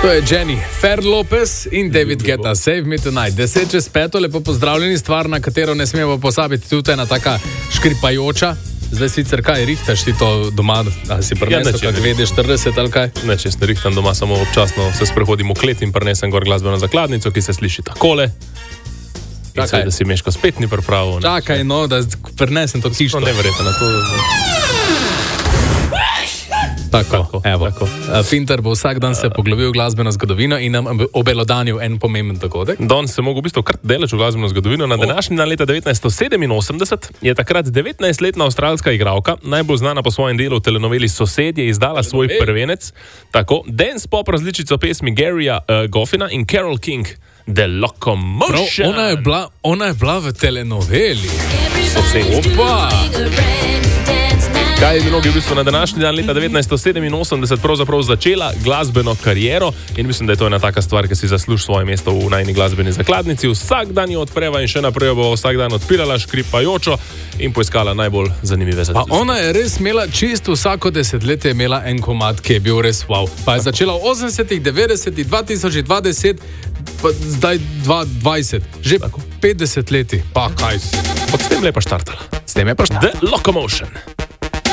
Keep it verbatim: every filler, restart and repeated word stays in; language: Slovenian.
To je Jennifer Lopez in David Guetta, Save Me Tonight. Deset čez peto, lepo pozdravljeni, stvar, na katero ne smemo posabiti, tudi ena taka škripajoča. Zdaj sicer kaj, rihtaš ti to doma, da si prinesel, ja, kak vede štirideset ali kaj? Ne, če ne rihtam doma, samo občasno se sprehodim v klet in prinesem gor glasbeno zakladnico, ki se sliši takole. In se, da si Meško spet ni pripravil. Čakaj, no, da prinesem to hišto. No, neverjetno, to... Tako, tako, evo. Tako. Finter bo vsak dan se poglobil v glasbeno zgodovino in nam obelodanil en pomemben dogodek. Danes se mogo v bistvu kar deleč v glasbeno zgodovino. Na današnji dan leta devetnajststo sedeminosemdeset je takrat devetnajstletna avstralska igralka, najbolj znana po svojem delu v telenoveli Sosedje, izdala svoj prvenec, tako, dance pop različico pesmi Garyja uh, Goffina in Carole King, The Locomotion. Prav, ona je bila, ona je bila v telenoveli. Sosedje. Opa! Kaj je bilo v bistvu na današnji dan leta devetnajststo sedeminosemdeset pravzaprav začela glasbeno kariero in mislim, da je to ena taka stvar, ki si zasluži svoje mesto v najni glasbeni zakladnici. Vsak dan jo odpreva in še naprej bo vsak dan odpirala škripajočo in poiskala najbolj zanimive zadeve. Pa ona je res imela čisto vsako desetletje imela en komad, ki je bil res wow. Pa je začela v osemdesetih, devetdesetih, dva tisoč dvajset, pa zdaj dvajset, že tako. petdeset leti. Pa kaj si? Pa s tem lepa štartala. S tem je pa štartala. The Locomotion.